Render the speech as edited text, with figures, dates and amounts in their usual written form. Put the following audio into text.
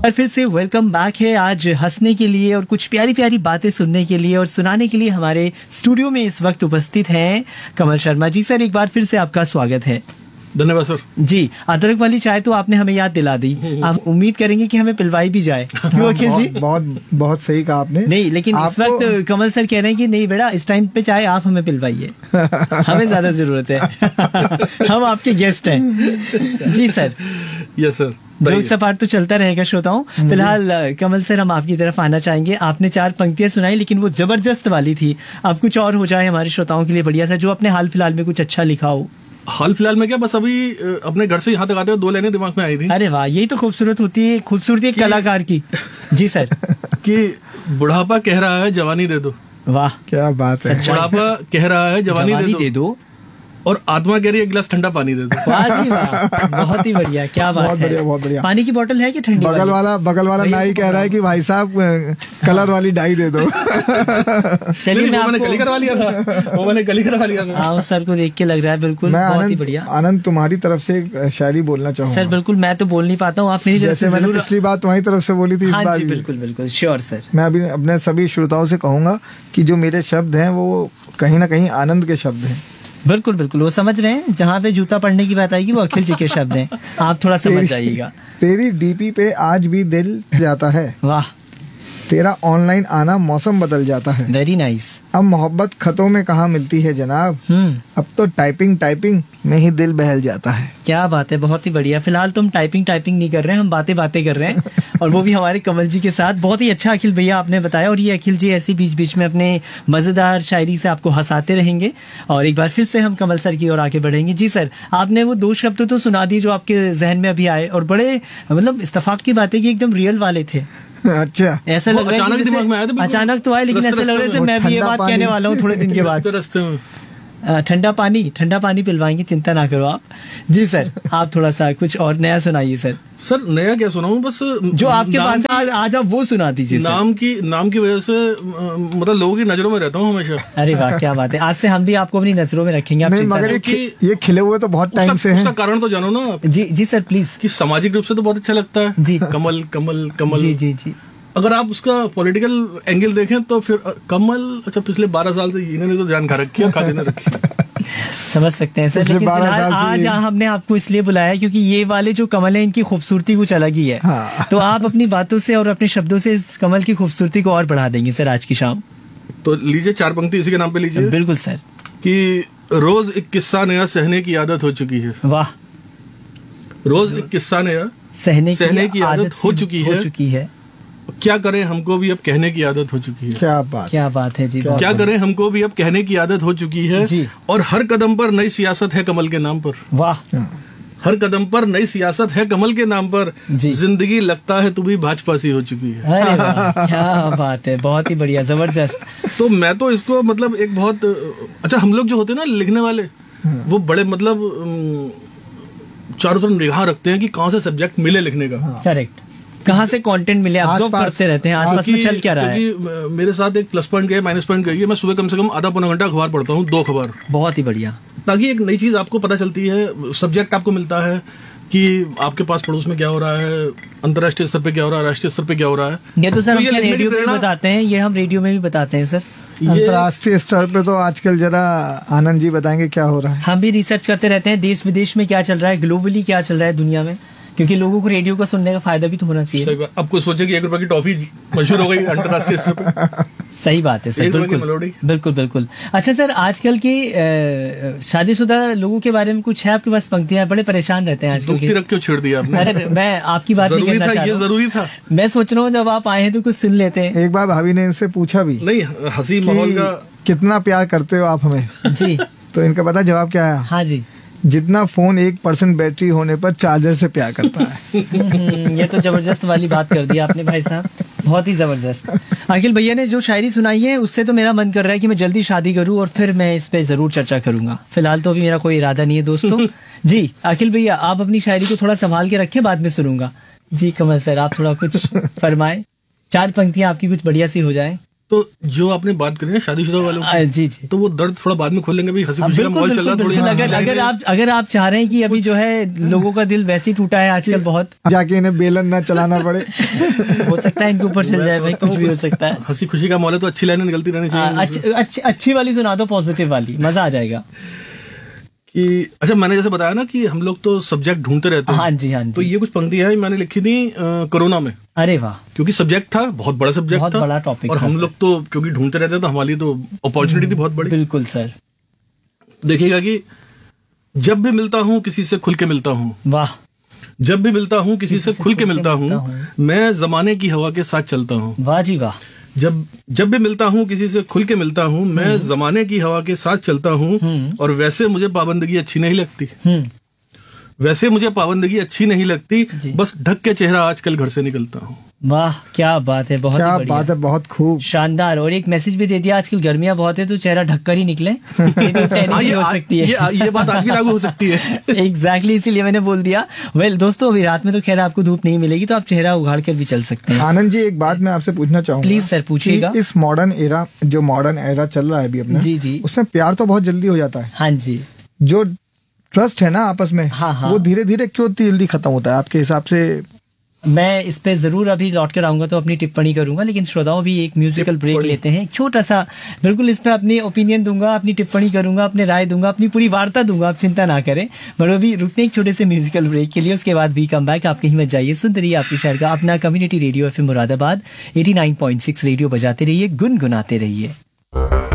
और फिर से वेलकम बैक है आज हंसने के लिए और कुछ प्यारी प्यारी बातें सुनने के लिए और सुनाने के लिए हमारे स्टूडियो में इस वक्त उपस्थित हैं कमल शर्मा जी। सर एक बार फिर से आपका स्वागत है। धन्यवाद सर जी। अदरक वाली चाय तो आपने हमें याद दिला दी, हम उम्मीद करेंगे कि हमें पिलवाई भी जाए। क्यों अखिल जी? बहुत सही कहा आपने। नहीं लेकिन इस वक्त कमल सर कह रहे हैं कि नहीं बेटा इस टाइम पे चाय आप हमें पिलवाइए, हमें ज्यादा जरूरत है। हम आपके गेस्ट हैं। जी सर। Yes sir. जोक सपाट तो चलता रहेगा श्रोताओं। फिलहाल कमल सर हम आपकी तरफ आना चाहेंगे। आपने 4 पंक्तियां सुनाई लेकिन वो जबरदस्त वाली थी। अब कुछ और हो जाए हमारे श्रोताओं के लिए बढ़िया सा, जो अपने हाल फिलहाल में कुछ अच्छा लिखा हो। हाल फिलहाल में क्या, बस अभी अपने घर से यहाँ तक आते हुए 2 लाइनें दिमाग में आई थी। अरे वाह, यही तो खूबसूरत होती है, खूबसूरती एक कलाकार की। जी सर। कि बुढ़ापा कह रहा है जवानी दे दो। वाह क्या बात है। बुढ़ापा कह रहा है जवानी दे दो और आत्मा कह रही है एक गिलास ठंडा पानी दे दो। वाह जी वाह, बहुत ही बढ़िया, क्या बात है। बहुत बढ़िया। पानी की बोतल है कि ठंडी? बगल वाला नाई कह रहा है कि भाई साहब कलर वाली डाई दे दो। चलिए मैंने कल ही करवा लिया था। हाँ सर को देख के लग रहा है बिल्कुल बहुत ही बढ़िया। आनंद तुम्हारी तरफ से एक शायरी बोलना चाहूँगा। सर बिल्कुल, मैं तो बोल नहीं पाता हूँ, आप मेरी तरफ से मैंने पिछली बात तुम्हारी तरफ से बोली थी, इस बार बिल्कुल बिल्कुल श्योर सर। मैं अभी अपने सभी श्रोताओं से कहूंगा कि जो मेरे शब्द हैं वो कहीं ना कहीं आनंद के शब्द हैं। बिल्कुल बिल्कुल, वो समझ रहे हैं, जहाँ पे जूता पड़ने की बात आएगी वो अखिल जी के शब्द हैं, आप थोड़ा समझ जाइएगा। तेरी डीपी पे आज भी दिल जाता है। वाह। तेरा ऑनलाइन आना मौसम बदल जाता है। Very nice. अब मोहब्बत खतों में कहाँ मिलती है जनाब, अब तो टाइपिंग में ही दिल बहल जाता है। क्या बात है, बहुत ही बढ़िया। फिलहाल तुम टाइपिंग नहीं कर रहे हैं, हम बातें कर रहे हैं और वो भी हमारे कमल जी के साथ। बहुत ही अच्छा अखिल भैया आपने बताया, और ये अखिल जी ऐसी बीच बीच में अपने मजेदार शायरी से आपको हंसाते रहेंगे। और एक बार फिर से हम कमल सर की ओर आगे बढ़ेंगे। जी सर, आपने वो 2 शब्द तो सुना दिए जो आपके जहन में अभी आए, और बड़े मतलब इत्तेफाक की बात है कि एकदम रियल वाले थे। अच्छा, ऐसा लग रहा है अचानक दिमाग में आया था। अचानक तो आया, लेकिन ऐसा लग रहा है मैं भी ये बात कहने वाला हूँ थोड़े दिन के बाद। रास्ते में ठंडा पानी पिलवाएंगे, चिंता ना करो आप। जी सर, आप थोड़ा सा कुछ और नया सुनाइए सर। सर नया क्या सुनाऊं, बस जो आपके पास आज आप वो सुना दीजिए। नाम की वजह से मतलब लोगों की नजरों में रहता हूँ हमेशा। अरे वाह, क्या बात है। आज से हम भी आपको अपनी नजरों में रखेंगे। आप मगर ये खिले हुए तो बहुत टाइम से हैं। उसका कारण तो जानो ना। जी सर प्लीज। कि सामाजिक रूप से तो बहुत अच्छा लगता है जी। कमल कमल कमल। जी। अगर आप उसका पॉलिटिकल एंगल देखें तो फिर कमल, अच्छा पिछले 12 साल से इन्होंने तो जान खा रखी है, खा देने रखी है। समझ सकते हैं सर, लेकिन आज हमने आपको इसलिए बुलाया क्योंकि ये वाले जो कमल है इनकी खूबसूरती कुछ अलग ही है। हाँ। तो आप अपनी बातों से और अपने शब्दों से इस कमल की खूबसूरती को और बढ़ा देंगे सर आज की शाम। तो लीजिए 4 पंक्ति इसी के नाम पे लीजिए। बिल्कुल सर। कि रोज एक किस्सा नया सहने की आदत हो चुकी है। वाह। रोज एक किस्सा नया सहने की आदत हो चुकी है। क्या करें हमको भी अब कहने की आदत हो चुकी है। क्या बात है जी। क्या करें हमको भी अब कहने की आदत हो चुकी है जी। और हर कदम पर नई सियासत है कमल के नाम पर। वाह। हर कदम पर नई सियासत है कमल के नाम पर। जिंदगी लगता है तू भी भाजपा सी हो चुकी है। अरे वाह, क्या बात है, बहुत ही बढ़िया, जबरदस्त। तो मैं तो इसको मतलब एक बहुत अच्छा, हम लोग जो होते हैं ना लिखने वाले, वो बड़े मतलब चारों तरफ निगाह रखते हैं कि कहाँ से सब्जेक्ट मिले लिखने का। करेक्ट, कहाँ से कंटेंट मिले, ऑब्जर्व करते रहते हैं आसपास में चल क्या रहा है। क्योंकि मेरे साथ एक प्लस पॉइंट गया, माइनस पॉइंट गया, मैं सुबह कम से कम आधा पौना घंटा अखबार पढ़ता हूँ, 2 अखबार। बहुत ही बढ़िया। ताकि एक नई चीज आपको पता चलती है, सब्जेक्ट आपको मिलता है कि आपके पास पड़ोस में क्या हो रहा है, अंतर्राष्ट्रीय स्तर पे क्या हो रहा है, राष्ट्रीय स्तर पे क्या हो रहा है। ये तो सर हम रेडियो में बताते हैं, ये हम रेडियो में भी बताते हैं सर। अंतर्राष्ट्रीय स्तर पे तो आजकल जरा आनंद जी बताएंगे क्या हो रहा है। हम भी रिसर्च करते रहते हैं, देश विदेश में क्या चल रहा है, ग्लोबली क्या चल रहा है दुनिया में, क्योंकि लोगों को रेडियो का सुनने का फायदा भी तो होना चाहिए। अब कुछ सोचे कि 1 रुपए की टॉफी मशहूर हो गई अंतर्राष्ट्रीय स्तर पे। सही बात है सर, बिल्कुल। अच्छा सर, आजकल की शादीशुदा लोगों के बारे में कुछ है आपके पास पंक्तियां? बड़े परेशान रहते हैं आजकल। रख क्यों छेड़ दिया आपने? अरे मैं आपकी बात नहीं करना चाह रहा हूं। ये जरूरी था। मैं सोच रहा हूँ जब आप आए हैं तो कुछ सुन लेते हैं। एक बार भाभी ने इनसे पूछा भी, नहीं हंसी माहौल का, कितना प्यार करते हो आप हमें? जी। तो इनका पता जवाब क्या है? हाँ जी। जितना फोन 1% बैटरी होने पर चार्जर से प्यार करता है। ये तो जबरदस्त वाली बात कर दी आपने भाई साहब, बहुत ही जबरदस्त। अखिल भैया ने जो शायरी सुनाई है उससे तो मेरा मन कर रहा है कि मैं जल्दी शादी करूं और फिर मैं इस पे जरूर चर्चा करूंगा। फिलहाल तो अभी मेरा कोई इरादा नहीं है दोस्तों। जी अखिल भैया, आप अपनी शायरी को थोड़ा संभाल के रखें, बाद में सुनूंगा। जी कमल सर, आप थोड़ा कुछ फरमाए, 4 पंक्तियां आपकी कुछ बढ़िया सी हो जाए। तो जो आपने बात करी ना शादीशुदा वालों की, जी जी, तो वो दर्द थोड़ा बाद में खोलेंगे भी, हंसी खुशी का माहौल चल रहा है थोड़ी। अगर आप चाह रहे हैं कि अभी जो है लोगों का दिल वैसे ही टूटा है आजकल बहुत, जाके इन्हें बेलन ना चलाना पड़े। हो सकता है इनके ऊपर चल जाए भाई, कुछ भी हो सकता है। हंसी खुशी का माहौल है तो अच्छी लाइनें निकलती रहनी चाहिए। अच्छी वाली सुना दो, पॉजिटिव वाली, मजा आ जाएगा। कि अच्छा, मैंने जैसे बताया ना कि हम लोग तो सब्जेक्ट ढूंढते रहते हैं। हाँ जी, हाँ जी। तो ये कुछ पंक्तियां हैं मैंने लिखी थी कोरोना में। अरे वाह, क्योंकि सब्जेक्ट था, बहुत बड़ा सब्जेक्ट था, बहुत बड़ा टॉपिक, और हम लोग तो क्योंकि ढूंढते रहते हैं तो हमारी तो अपॉर्चुनिटी थी बहुत बड़ी। बिल्कुल सर। देखिएगा कि जब भी मिलता हूँ किसी से खुल के मिलता हूँ, वाह, जब भी मिलता हूँ किसी से खुल के मिलता हूँ, मैं जमाने की हवा के साथ चलता हूँ। वाह जी वाह। जब भी मिलता हूँ किसी से खुल के मिलता हूँ, मैं जमाने की हवा के साथ चलता हूँ, और वैसे मुझे पाबंदगी अच्छी नहीं लगती, वैसे मुझे पाबंदगी अच्छी नहीं लगती, बस ढक के चेहरा आजकल घर से निकलता हूँ। वाह, क्या बात है, बहुत क्या बात है, बहुत खूब, शानदार। और एक मैसेज भी दे दिया, आजकल गर्मियां बहुत है तो चेहरा ढककर ही निकले। ये हो सकती है, ये बात आज भी लागू हो सकती है। एग्जैक्टली, इसीलिए मैंने बोल दिया। वेल दोस्तों, अभी रात में तो खैर आपको धूप नहीं मिलेगी, तो आप चेहरा उघाड़ कर भी चल सकते हैं। आनंद जी, एक बात मैं आपसे पूछना चाहूंगा। प्लीज सर, पूछिएगा। इस मॉडर्न एरा, जो मॉडर्न एरा चल रहा है अभी अपना, जी जी, उसमें प्यार तो बहुत जल्दी हो जाता है। हाँ जी। जो ट्रस्ट है ना आपस में, हाँ हाँ, वो धीरे धीरे क्यों जल्दी खत्म होता है आपके हिसाब से? मैं इस पे जरूर अभी लौट कर आऊंगा तो अपनी टिप्पणी करूंगा, लेकिन श्रोताओं भी एक म्यूजिकल ब्रेक लेते हैं, एक छोटा सा। बिल्कुल इस पे अपनी ओपिनियन दूंगा, अपनी टिप्पणी करूंगा, अपने राय दूंगा, अपनी पूरी वार्ता दूंगा, आप चिंता ना करें। बट अभी रुकते एक छोटे से म्यूजिकल ब्रेक के लिए, उसके बाद वी कम बैक। आप कहीं मत जाइए, सुनते रहिए आपकी शहर का अपना community radio FM Moradabad 89.6 radio बजाते रहिए, गुनगुनाते रहिए।